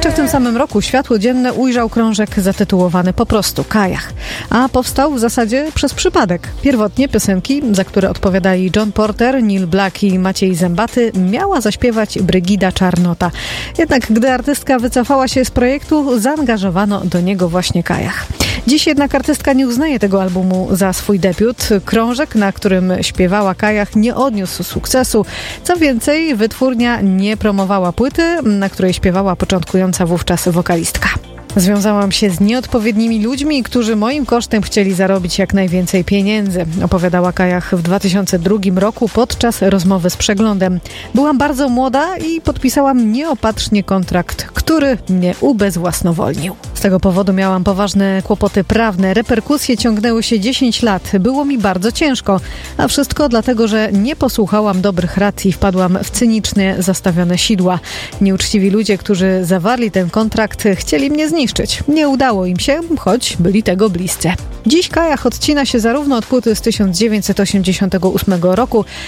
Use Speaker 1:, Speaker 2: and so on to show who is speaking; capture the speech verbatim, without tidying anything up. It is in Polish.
Speaker 1: Jeszcze w tym samym roku światło dzienne ujrzał krążek zatytułowany po prostu Kajach, a powstał w zasadzie przez przypadek. Pierwotnie piosenki, za które odpowiadali John Porter, Neil Black i Maciej Zębaty, miała zaśpiewać Brygida Czarnota. Jednak gdy artystka wycofała się z projektu, zaangażowano do niego właśnie Kajach. Dziś jednak artystka nie uznaje tego albumu za swój debiut. Krążek, na którym śpiewała Kajach, nie odniósł sukcesu. Co więcej, wytwórnia nie promowała płyty, na której śpiewała początkująca wówczas wokalistka. Związałam się z nieodpowiednimi ludźmi, którzy moim kosztem chcieli zarobić jak najwięcej pieniędzy, opowiadała Kajach w dwa tysiące drugim roku podczas rozmowy z Przeglądem. Byłam bardzo młoda i podpisałam nieopatrznie kontrakt, który mnie ubezwłasnowolnił. Z tego powodu miałam poważne kłopoty prawne. Reperkusje ciągnęły się dziesięć lat. Było mi bardzo ciężko, a wszystko dlatego, że nie posłuchałam dobrych rad i wpadłam w cynicznie zastawione sidła. Nieuczciwi ludzie, którzy zawarli ten kontrakt, chcieli mnie zniszczyć. Nie udało im się, choć byli tego bliscy. Dziś Kajach odcina się zarówno od płyty z tysiąc dziewięćset osiemdziesiątego ósmego roku,